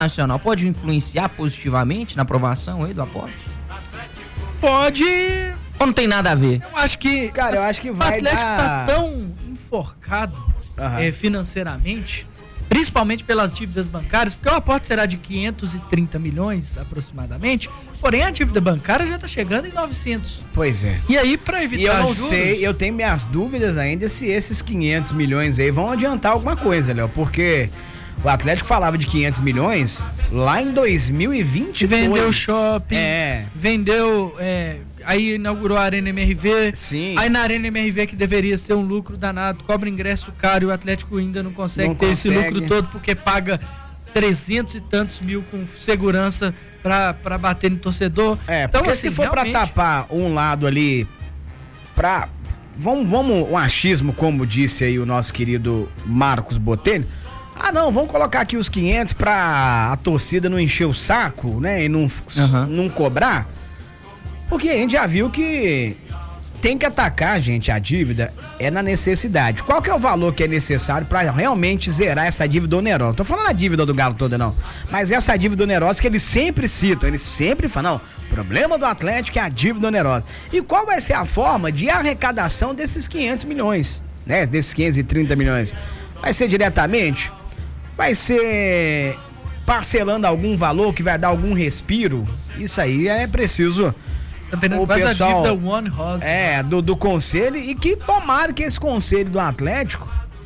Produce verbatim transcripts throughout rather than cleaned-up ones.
Nacional pode influenciar positivamente na aprovação aí do aporte? Pode. Ou não tem nada a ver? Eu acho que. Cara, eu acho que vai O Atlético dar... tá tão enforcado Aham. é, financeiramente, principalmente pelas dívidas bancárias, porque o aporte será de quinhentos e trinta milhões aproximadamente, porém a dívida bancária já tá chegando em novecentos. Pois é. E aí, para evitar E eu não juros, sei, eu tenho minhas dúvidas ainda se esses quinhentos milhões aí vão adiantar alguma coisa, Léo, porque o Atlético falava de quinhentos milhões lá em dois mil e vinte e dois. vendeu shopping, É. vendeu, é, aí inaugurou a Arena M R V. Sim. Aí na Arena M R V, que deveria ser um lucro danado, cobra ingresso caro e o Atlético ainda não consegue Não ter consegue. esse lucro todo porque paga trezentos e tantos mil com segurança pra, pra bater no torcedor. É, então, porque assim, se for realmente, pra tapar um lado ali, pra... Vamos, vamos, um achismo, como disse aí o nosso querido Marcos Botelho. Ah, não, vamos colocar aqui os quinhentos pra a torcida não encher o saco, né, e não, Uhum. não cobrar. Porque a gente já viu que tem que atacar, gente, a dívida é na necessidade. Qual que é o valor que é necessário pra realmente zerar essa dívida onerosa? Não tô falando a dívida do Galo toda, não. Mas essa dívida onerosa que eles sempre citam, eles sempre falam, não, o problema do Atlético é a dívida onerosa. E qual vai ser a forma de arrecadação desses quinhentos milhões, né? Desses quinhentos e trinta milhões? Vai ser diretamente? Vai ser parcelando algum valor que vai dar algum respiro? Isso aí é preciso... tá perdendo o quase pessoal- a dívida One Rosa. É, do, do conselho, e que tomara que esse conselho do Atlético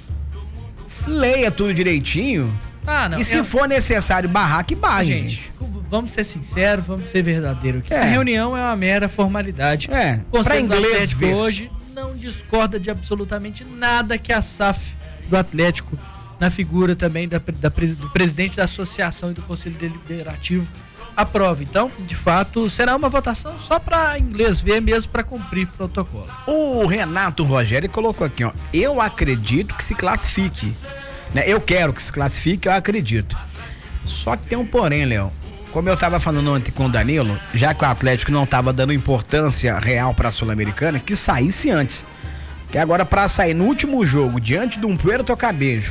leia tudo direitinho. Ah, não. E se eu- for necessário barrar, que barre, gente, gente. vamos ser sinceros, vamos ser verdadeiros aqui. É. A reunião é uma mera formalidade. É, O pra Conselho do inglês Atlético ver. hoje não discorda de absolutamente nada que a S A F do Atlético, na figura também da, da, do presidente da associação e do Conselho Deliberativo, aprove. Então, de fato, será uma votação só para inglês ver mesmo, para cumprir protocolo. O Renato Rogério colocou aqui, ó. Eu acredito que se classifique. Né? Eu quero que se classifique, eu acredito. Só que tem um porém, Léo. Como eu tava falando ontem com o Danilo, já que o Atlético não tava dando importância real pra Sul-Americana, que saísse antes. Que agora, pra sair no último jogo, diante de um Puerto Cabello,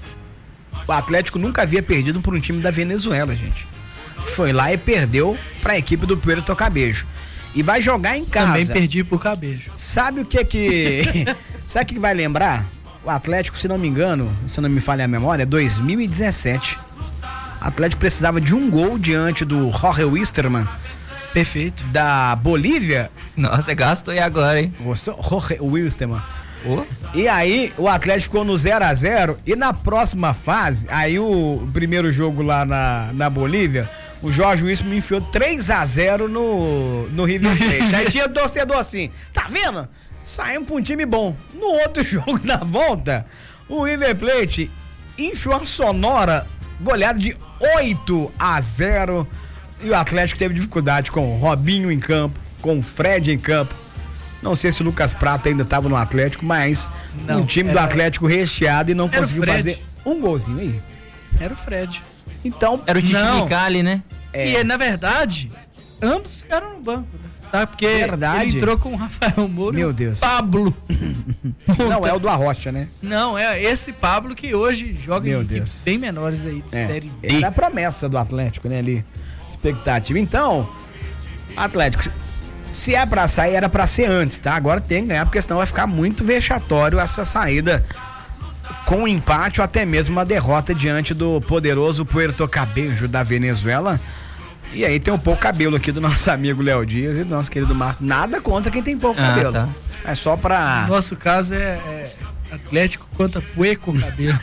o Atlético nunca havia perdido por um time da Venezuela, gente. Foi lá e perdeu pra equipe do Puerto Cabello. E vai jogar em casa. Também perdi pro Cabejo. Sabe o que que... Sabe o que vai lembrar? O Atlético, se não me engano, se não me falha a memória, é dois mil e dezessete. O Atlético precisava de um gol diante do Jorge Wisterman, Perfeito. da Bolívia. Nossa, gastou aí agora, hein? Gostou? Jorge Wisterman. Ô, E aí, o Atlético ficou no zero a zero. E na próxima fase, aí o, o primeiro jogo lá na, na Bolívia, o Jorge Wisterman enfiou três a zero no, no River Plate. Aí tinha torcedor assim, tá vendo? Saímos pra um time bom. No outro jogo, na volta, o River Plate enfiou a sonora goleada de oito a zero. E o Atlético teve dificuldade com o Robinho em campo, com o Fred em campo. Não sei se o Lucas Prata ainda estava no Atlético, mas Não, um time do era- Atlético recheado e não era o conseguiu Fred. fazer um golzinho aí. Era o Fred. Então, era o Tite Não. Micali, né? É. E, na verdade, ambos ficaram no banco, né? Tá? Porque Verdade. ele entrou com o Rafael Moura Meu e o Deus. Pablo. não é o do Arrocha, né? Não, é esse Pablo que hoje joga Meu em Deus. equipes bem menores aí de É. Série B. Ele era a promessa do Atlético, né, ali. Expectativa. Então, Atlético, se é pra sair, era pra ser antes, tá? Agora tem que ganhar, porque senão vai ficar muito vexatório essa saída com um empate ou até mesmo uma derrota diante do poderoso Puerto Cabello da Venezuela. E aí tem um pouco cabelo aqui do nosso amigo Léo Dias e do nosso querido Marco. Nada contra quem tem pouco Ah, cabelo. tá. É só pra... No nosso caso é, é Atlético contra Pueco Cabelo.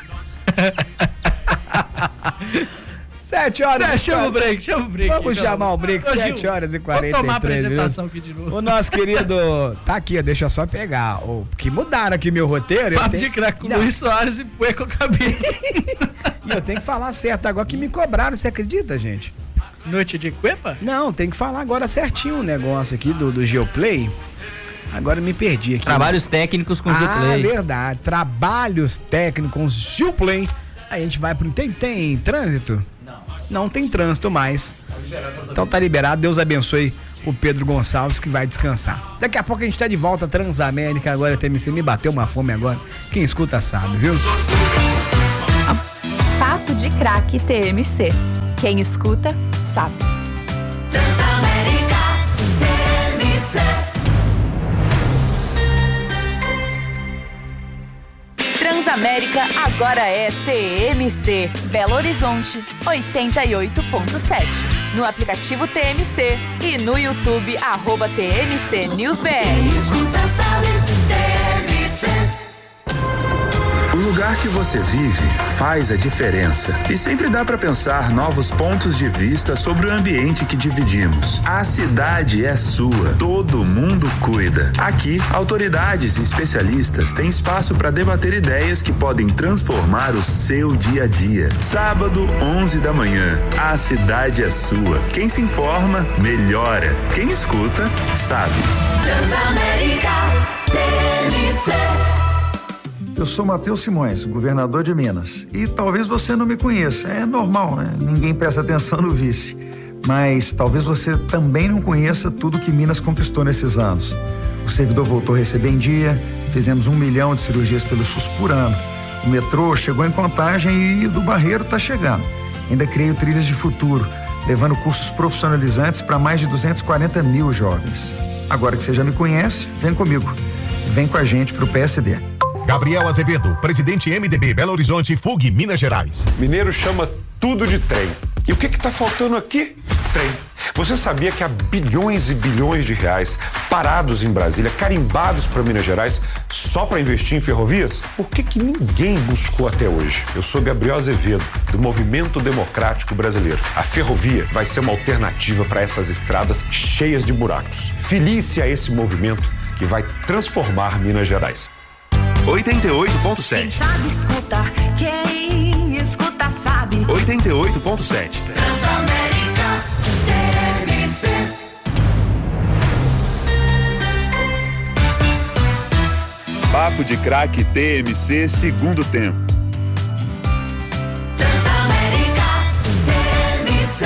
Sete horas. É, e chama o quarenta. break, chama o break. Vamos então. chamar o break, Ô, Gil, sete horas e quarenta e três. Vamos tomar a minutos. apresentação aqui de novo. O nosso querido. Tá aqui, ó, deixa eu só pegar. O, que mudaram aqui meu roteiro. eu Papo tenho- de craque com Não, Luiz Soares e Pueco Cabelo. E eu tenho que falar certo agora que me cobraram, você acredita, gente? Noite de Cuepa? Não, tem que falar agora certinho o negócio aqui do, do Geoplay. Agora eu me perdi aqui. Trabalhos técnicos com o Ah, Geoplay. verdade. Trabalhos técnicos com Geoplay. A gente vai pro. Tem, tem trânsito? Não. Não tem trânsito mais. Então tá liberado. Deus abençoe o Pedro Gonçalves, que vai descansar. Daqui a pouco a gente tá de volta. Transamérica agora, T M C. Me bateu uma fome agora. Quem escuta sabe, viu? Papo de Craque T M C. Quem escuta, sabe. Transamérica T M C. Transamérica agora é T M C. Belo Horizonte, oitenta e oito ponto sete. No aplicativo T M C e no YouTube, arroba T M C News B R. Quem escuta sabe, T M C. O lugar que você vive faz a diferença e sempre dá para pensar novos pontos de vista sobre o ambiente que dividimos. A cidade é sua, todo mundo cuida. Aqui, autoridades e especialistas têm espaço para debater ideias que podem transformar o seu dia a dia. Sábado, onze da manhã, a cidade é sua. Quem se informa, melhora. Quem escuta, sabe. Transamérica T M C. Eu sou Matheus Simões, governador de Minas. E talvez você não me conheça, é normal, né? Ninguém presta atenção no vice. Mas talvez você também não conheça tudo que Minas conquistou nesses anos. O servidor voltou a receber em dia, fizemos um milhão de cirurgias pelo SUS por ano. O metrô chegou em Contagem e o do Barreiro está chegando. Ainda criei o Trilhas de Futuro, levando cursos profissionalizantes para mais de duzentos e quarenta mil jovens. Agora que você já me conhece, vem comigo. Vem com a gente pro P S D. Gabriel Azevedo, presidente M D B Belo Horizonte, F U G, Minas Gerais. Mineiro chama tudo de trem. E o que que tá faltando aqui? Trem. Você sabia que há bilhões e bilhões de reais parados em Brasília, carimbados para Minas Gerais, só para investir em ferrovias? Por que que ninguém buscou até hoje? Eu sou Gabriel Azevedo, do Movimento Democrático Brasileiro. A ferrovia vai ser uma alternativa para essas estradas cheias de buracos. Filie-se a esse movimento que vai transformar Minas Gerais. oitenta e oito ponto Quem sete. sabe escutar, quem escuta sabe. oitenta e oito ponto sete. Transamérica T M C. Papo de Craque T M C, segundo tempo. Transamérica T M C.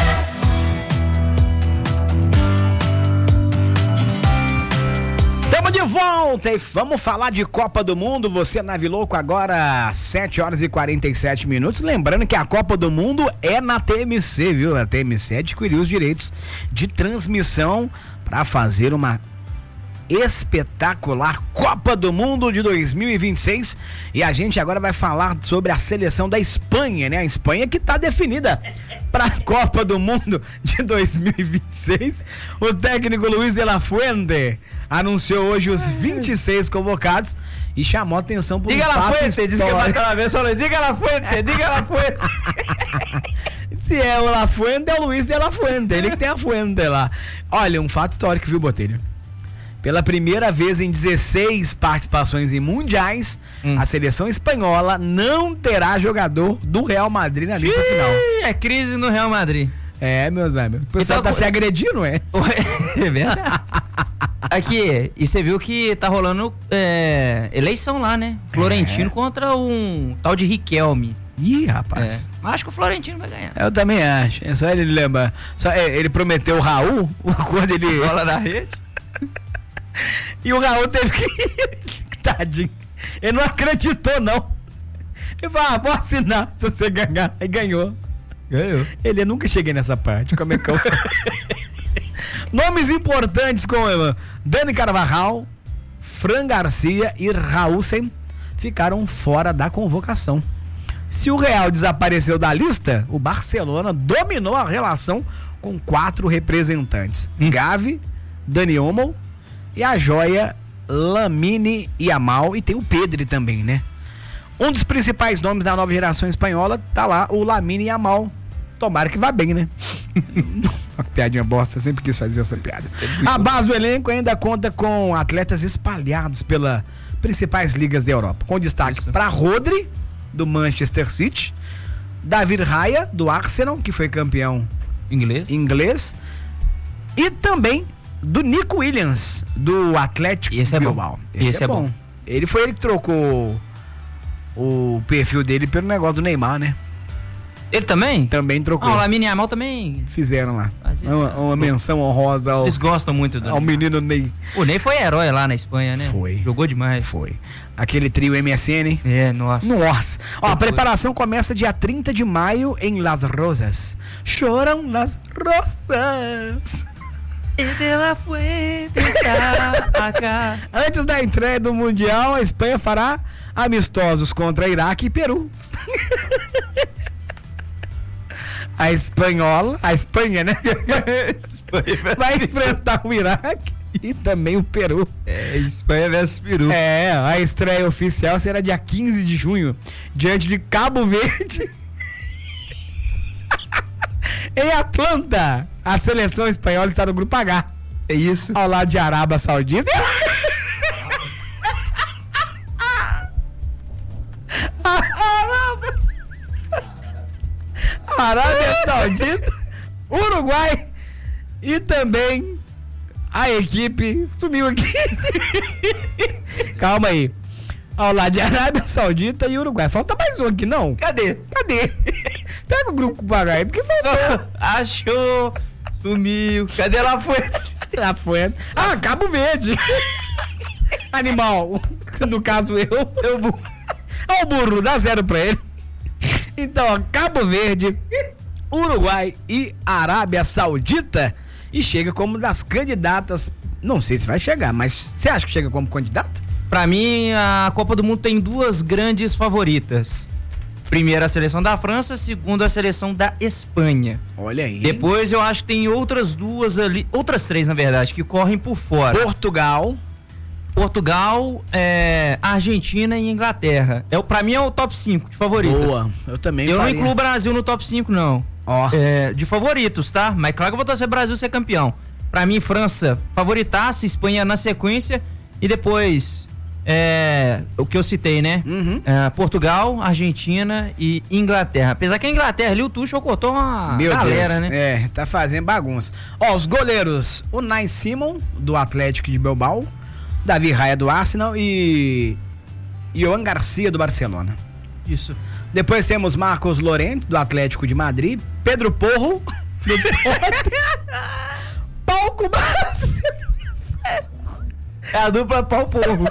Tamo de volta e vamos falar de Copa do Mundo. Você na Vilouco agora, sete horas e quarenta e sete minutos. Lembrando que a Copa do Mundo é na T M C, viu? A T M C adquiriu os direitos de transmissão para fazer uma espetacular Copa do Mundo de dois mil e vinte e seis. E a gente agora vai falar sobre a seleção da Espanha, né? A Espanha que tá definida para a Copa do Mundo de dois mil e vinte e seis. O técnico Luiz de la Fuente anunciou hoje os vinte e seis convocados e chamou atenção por um Diga la fato Fuente, diz que histórico. bate na vez, falou, diga la Fuente, diga la Fuente. Se é o La Fuente, é o Luiz de la Fuente, ele que tem a Fuente lá. Olha, um fato histórico, viu, Botelho? Pela primeira vez em dezesseis participações em mundiais, hum. a seleção espanhola não terá jogador do Real Madrid na lista Ih, final. É crise no Real Madrid. É, meus amigos. O pessoal Então, tá se agredindo, é? É verdade. Aqui, e você viu que tá rolando é, eleição lá, né? Florentino é. contra um tal de Riquelme. Ih, rapaz. É. Acho que o Florentino vai ganhar. Eu também acho. É só ele lembrar. Só ele prometeu o Raul quando ele. Bola na rede. E o Raul teve que. Tadinho. Ele não acreditou, não. Ele falou, ah, vou assinar se você ganhar. Aí ganhou. Ganhou. Ele, eu nunca cheguei nessa parte. Como é que eu... Nomes importantes como Dani Carvajal, Fran Garcia e Raúlsen ficaram fora da convocação. Se o Real desapareceu da lista, o Barcelona dominou a relação com quatro representantes. Hum. Gavi, Dani Olmo e a joia Lamine Yamal, e tem o Pedri também, né? Um dos principais nomes da nova geração espanhola tá lá, o Lamine Yamal. Tomara que vá bem, né? Uma piadinha bosta, eu sempre quis fazer essa piada. A base do elenco ainda conta com atletas espalhados pelas principais ligas da Europa, com destaque para Rodri, do Manchester City, David Raya, do Arsenal, que foi campeão inglês, inglês e também do Nico Williams, do Atlético Esse é Bilbao. bom. Esse, Esse é, é bom. bom. Ele foi ele que trocou o perfil dele pelo negócio do Neymar, né? Ele também? Também trocou. Ah, o Lamine Yamal também. Fizeram lá. Uma, uma menção honrosa ao, Eles gostam muito do ao menino Ney. O Ney foi herói lá na Espanha, né? Foi. Jogou demais. Foi. Aquele trio M S N. É, nossa. Nossa. Ó, a Depois- preparação começa dia trinta de maio em Las Rosas. Choram Las Rosas. E de la Fuente acá. Antes da estreia do Mundial, a Espanha fará amistosos contra Iraque e Peru. A espanhola, a Espanha, né? Vai enfrentar o Iraque e também o Peru. É, Espanha versus Peru. É, a estreia oficial será dia quinze de junho, diante de Cabo Verde. Em Atlanta, a seleção espanhola está no grupo H. É isso. Ao lado de Arábia Saudita. Arábia, Arábia Saudita, Uruguai e também a equipe sumiu aqui. Calma aí. Ao lado de Arábia Saudita e Uruguai. Falta mais um aqui, não? Cadê? Cadê? Pega o grupo Pagar aí, porque faltou. Achou. Sumiu. Cadê La Fuente? La Fuente. Ah, Cabo Verde. Animal. No caso, eu. eu burro. Ó, o burro, dá zero pra ele. Então, ó, Cabo Verde, Uruguai e Arábia Saudita. E chega como das candidatas. Não sei se vai chegar, mas você acha que chega como candidato? Pra mim, a Copa do Mundo tem duas grandes favoritas. Primeiro a seleção da França, segundo a seleção da Espanha. Olha aí. Depois eu acho que tem outras duas ali, outras três na verdade, que correm por fora. Portugal. Portugal, é, Argentina e Inglaterra. É, pra mim é o top cinco de favoritas. Boa, eu também Eu faria. não incluo o Brasil no top cinco, não. Ó. É, de favoritos, tá? Mas claro que eu vou torcer Brasil ser campeão. Pra mim, França favoritaça, Espanha na sequência e depois é, o que eu citei, né? Uhum. É, Portugal, Argentina e Inglaterra. Apesar que a Inglaterra ali, o Tuchel cortou uma Meu galera, Deus. né? É, tá fazendo bagunça. Ó, os goleiros, o Nai Simon, do Atlético de Bilbao, Davi Raya, do Arsenal e Ioan Garcia, do Barcelona. Isso. Depois temos Marcos Llorente, do Atlético de Madrid, Pedro Porro, do Palco Barcelona. É a dupla pau porro.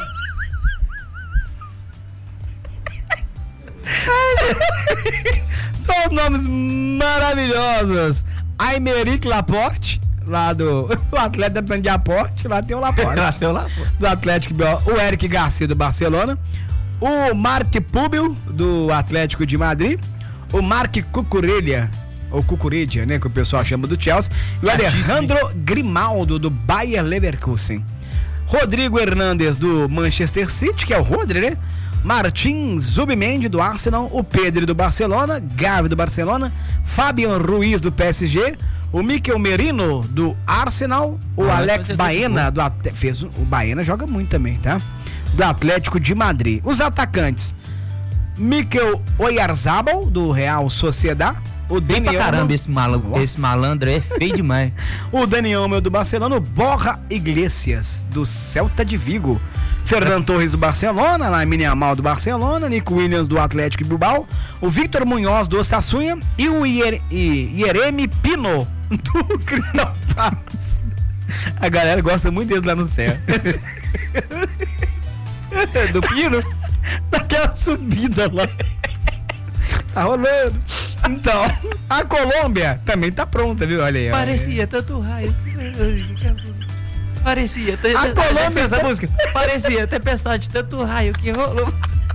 São os nomes maravilhosos. Aymeric Laporte, lá do o atleta precisando de aporte, lá tem o Laporte. Lá tem o Laporte. Do Atlético, o Eric Garcia, do Barcelona, o Marc Púbil, do Atlético de Madrid, o Marc Cucurella, ou Cucurella, né, que o pessoal chama, do Chelsea, e o Alejandro Grimaldo, do Bayer Leverkusen. Rodrigo Hernandes, do Manchester City, que é o Rodri, né? Martin Zubimendi, do Arsenal, o Pedro, do Barcelona, Gavi, do Barcelona, Fabian Ruiz, do P S G, o Mikel Merino, do Arsenal, o Ah, Alex mas Baena, do At- fez o o Baena joga muito também, tá? Do Atlético de Madrid. Os atacantes: Mikel Oyarzabal, do Real Sociedad, o Bem pra Dani caramba Olmo- esse, mal, Nossa. esse malandro, é feio demais. o Dani Olmo, do Barcelona, o Borja Iglesias, do Celta de Vigo, Fernando Torres, do Barcelona, Lamine Yamal, do Barcelona, Nico Williams, do Atlético de Bilbao, o Victor Munhoz, do Osasuna e o Ier, I, Yeremi Pino, do Crystal Palace. A galera gosta muito dele lá no céu. Do Pino? Daquela subida lá. Tá rolando. Então, a Colômbia também tá pronta, viu? Olha aí. olha aí. Parecia tanto raio. Parecia. Te... A Colômbia essa está- música. Parecia tempestade, tanto raio que rolou.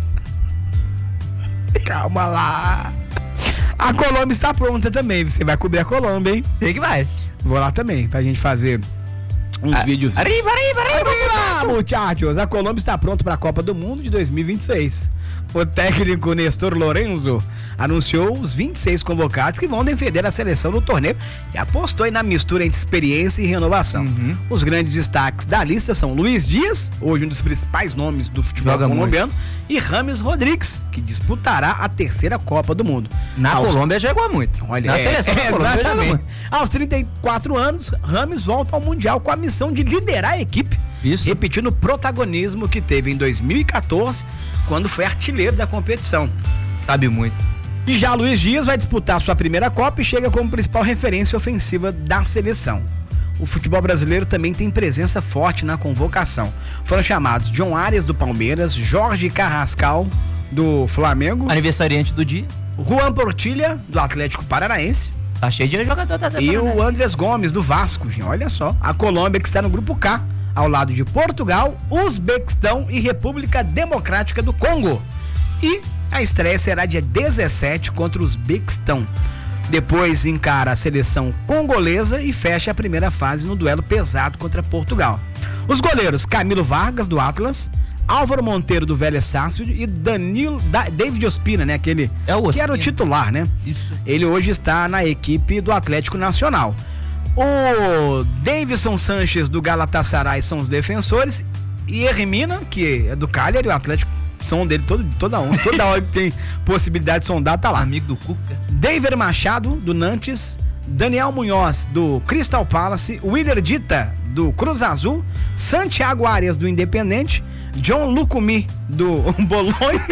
Calma lá. A Colômbia está pronta também. Você vai cobrir a Colômbia, hein? Tem que vai. Vou lá também, pra gente fazer uns Ah, vídeos. arriba, arriba, arriba. Arriba, muchachos! A Colômbia está pronta para a Copa do Mundo de dois mil e vinte e seis. O técnico Nestor Lorenzo anunciou os vinte e seis convocados que vão defender a seleção no torneio e apostou aí na mistura entre experiência e renovação. Uhum. Os grandes destaques da lista são Luiz Dias, hoje um dos principais nomes do futebol Joga colombiano, e Rames Rodrigues, que disputará a terceira Copa do Mundo. Na Aos- Colômbia jogou muito. Olha, Na é, seleção da é, Colômbia jogou exatamente. muito. Aos trinta e quatro anos, Rames volta ao Mundial com a missão de liderar a equipe, Isso. repetindo o protagonismo que teve em dois mil e quatorze, quando foi artilheiro da competição. Sabe muito. E já Luiz Dias vai disputar sua primeira Copa e chega como principal referência ofensiva da seleção. O futebol brasileiro também tem presença forte na convocação. Foram chamados John Arias, do Palmeiras, Jorge Carrascal, do Flamengo, aniversariante do dia, Juan Portilha, do Atlético Paranaense, tá cheio de jogador da e o Andrés Gomes, do Vasco, gente. Olha só, a Colômbia, que está no grupo K, ao lado de Portugal, Uzbequistão e República Democrática do Congo. E a estreia será dia dezessete contra o Uzbequistão. Depois encara a seleção congolesa e fecha a primeira fase no duelo pesado contra Portugal. Os goleiros Camilo Vargas, do Atlas, Álvaro Monteiro, do Vélez Sarsfield, e Danilo, da, David Ospina, né? Aquele é o que era o titular, né? Isso. Ele hoje está na equipe do Atlético Nacional. O Davidson Sanches, do Galatasaray, são os defensores, e Hermina, que é do Cagliari, o Atlético são dele todo, toda hora, toda hora que tem possibilidade de sondar, tá lá. Amigo do Cuca. David Machado, do Nantes, Daniel Munhoz, do Crystal Palace, Willer Dita, do Cruz Azul, Santiago Arias, do Independente, John Lucumi, do Bolonha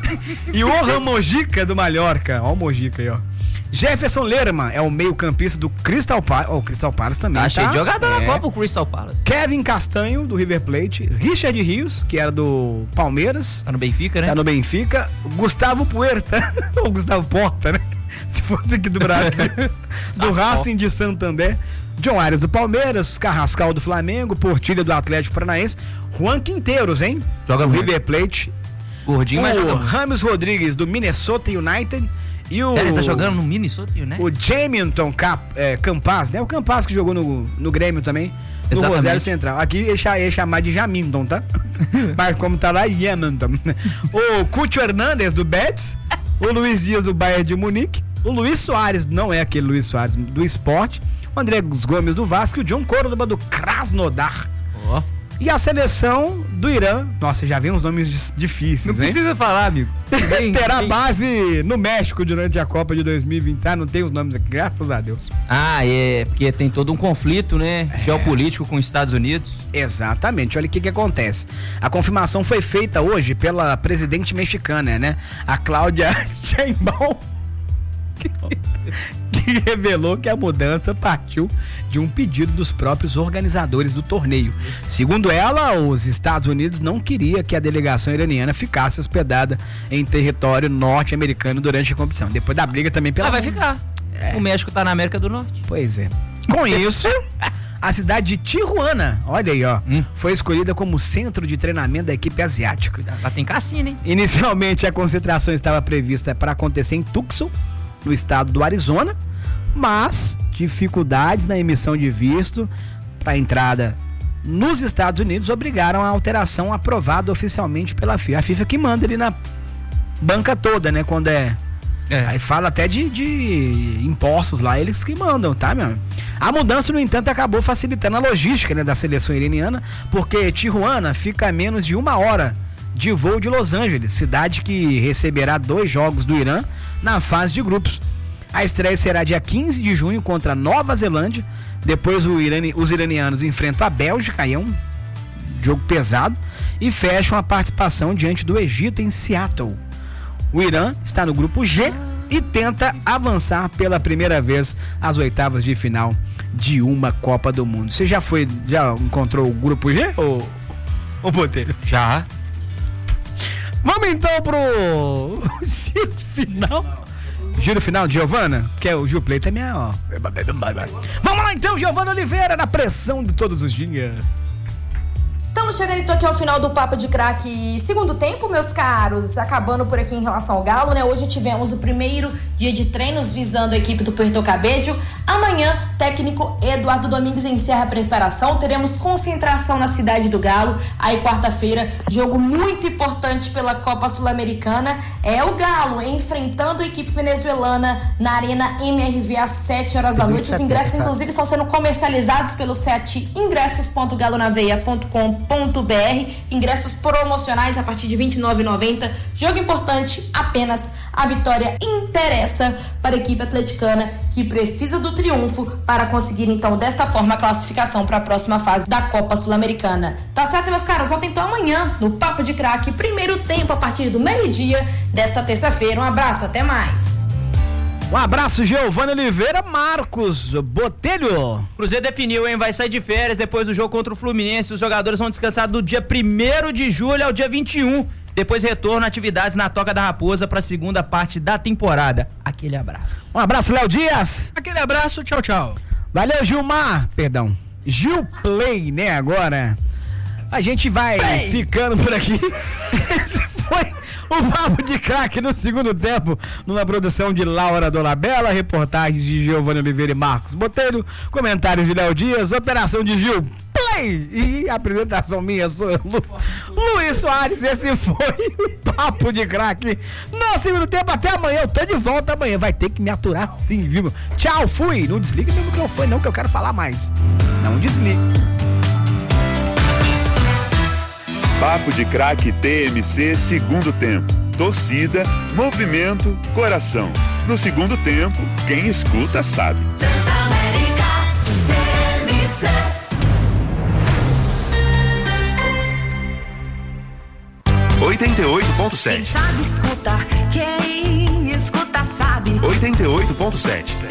e o Ramojica, do Mallorca. Ó o Mojica aí, ó. Jefferson Lerma é o meio-campista do Crystal Palace. Ó, o Crystal Palace também. Tá cheio tá? de jogador é. na Copa, o Crystal Palace. Kevin Castanho, do River Plate, Richard Rios, que era do Palmeiras. Tá no Benfica, né? Tá no Benfica. Gustavo Puerta, ou Gustavo Porta, né? Se fosse aqui do Brasil. do Racing de Santander. John Arias, do Palmeiras, Carrascal, do Flamengo, Portilha, do Atlético Paranaense, Juan Quinteiros, hein? Joga do muito. River Plate. Gordinho, mas joga O muito. Rames Rodrigues, do Minnesota United. E o, Sério, ele tá jogando no Minnesota United? O Jamilton Cap, é, Campas, né? O Campas que jogou no, no Grêmio também. No Exatamente. Rosário Central. Aqui ele ia chamar de Jamilton, tá? Mas como tá lá, Jamilton. O Cúcio Hernandes, do Betis. O Luiz Dias, do Bayern de Munique. O Luiz Soares, não é aquele Luiz Soares do Sport. O André Gomes, do Vasco. E o John Córdoba, do Krasnodar. Ó. Oh. E a seleção do Irã, nossa, já vem uns nomes difíceis, Não hein? precisa falar, amigo. Bem, Terá bem... base no México durante a Copa de dois mil e vinte. Ah, não tem os nomes aqui, graças a Deus. Ah, é, porque tem todo um conflito, né, é. geopolítico com os Estados Unidos. Exatamente, olha o que que acontece. A confirmação foi feita hoje pela presidente mexicana, né? A Cláudia Sheinbaum, que, que revelou que a mudança partiu de um pedido dos próprios organizadores do torneio. Segundo ela, os Estados Unidos não queria que a delegação iraniana ficasse hospedada em território norte-americano durante a competição. Depois da briga também pela... Ah, vai ficar. É. O México tá na América do Norte. Pois é. Com isso, a cidade de Tijuana, olha aí, ó, hum. foi escolhida como centro de treinamento da equipe asiática. Lá tem cassino, hein? Inicialmente, a concentração estava prevista para acontecer em Tucson, no estado do Arizona, mas dificuldades na emissão de visto para entrada nos Estados Unidos obrigaram a alteração aprovada oficialmente pela FIFA. A FIFA que manda ali na banca toda, né? Quando é... é. Aí fala até de, de impostos lá, eles que mandam, tá, meu amigo? A mudança, no entanto, acabou facilitando a logística, né, da seleção iraniana, porque Tijuana fica a menos de uma hora de voo de Los Angeles, cidade que receberá dois jogos do Irã na fase de grupos. A estreia será dia quinze de junho contra a Nova Zelândia. Depois o Irani, os iranianos enfrentam a Bélgica, aí é um jogo pesado, e fecham a participação diante do Egito em Seattle. O Irã está no grupo G e tenta avançar pela primeira vez às oitavas de final de uma Copa do Mundo. Você já foi, já encontrou o grupo G, ou o Botelho? Já. Vamos então pro giro final. Giro final de Giovana? Que é o Gil Play também, ó. Vamos lá então, Giovana Oliveira, na pressão de todos os dias. Estamos chegando então aqui ao final do Papo de Craque segundo tempo, meus caros. Acabando por aqui em relação ao Galo, né? Hoje tivemos o primeiro dia de treinos visando a equipe do Puerto Cabello. Amanhã, técnico Eduardo Domingues encerra a preparação. Teremos concentração na cidade do Galo. Aí, quarta-feira, jogo muito importante pela Copa Sul-Americana. É o Galo enfrentando a equipe venezuelana na Arena M R V às sete horas da noite. Os ingressos, inclusive, estão sendo comercializados pelo site ingressos ponto galonaveia ponto com ponto b r. Ingressos promocionais a partir de vinte e nove reais e noventa centavos. Jogo importante, apenas a vitória interessa para a equipe atleticana, que precisa do triunfo para conseguir, então, desta forma, a classificação para a próxima fase da Copa Sul-Americana. Tá certo, meus caros? Volta então amanhã no Papo de Craque, primeiro tempo a partir do meio-dia desta terça-feira. Um abraço, até mais. Um abraço, Giovanni Oliveira, Marcos Botelho. Cruzeiro definiu, hein? Vai sair de férias depois do jogo contra o Fluminense. Os jogadores vão descansar do dia primeiro de julho ao dia vinte e um. Depois retorno a atividades na Toca da Raposa para a segunda parte da temporada. Aquele abraço. Um abraço, Léo Dias. Aquele abraço, tchau, tchau. Valeu, Gilmar. Perdão. Gil Play, né, agora. A gente vai Play. ficando por aqui. Esse foi o Papo de Craque no segundo tempo, numa produção de Laura Dolabella, reportagens de Giovanni Oliveira e Marcos Botelho, comentários de Léo Dias, operação de Gil Play e apresentação minha, sou Lu, Luiz Soares. Esse foi o Papo de Craque no segundo tempo. Até amanhã, eu tô de volta amanhã, vai ter que me aturar sim, viu? Tchau, fui. Não desliga meu microfone não, que eu quero falar mais. Não desliga. Papo de Craque T M C segundo tempo. Torcida, movimento, coração. No segundo tempo, quem escuta sabe. Transamérica T M C. oitenta e oito ponto sete. Quem sabe escutar, quem escuta sabe. oitenta e oito ponto sete.